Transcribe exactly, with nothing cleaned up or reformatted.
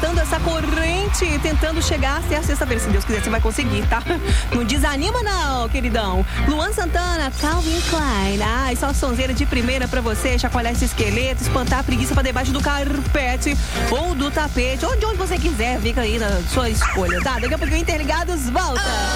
aguentando essa corrente, tentando chegar até a sexta-feira. Se Deus quiser, você vai conseguir, tá? Não desanima não, queridão. Luan Santana, Calvin Klein. Ai, só sonzeira de primeira pra você, chacoalhar esse esqueleto, espantar a preguiça pra debaixo do carpete ou do tapete, ou de onde você quiser, fica aí na sua escolha, tá? Daqui a pouquinho Interligados volta.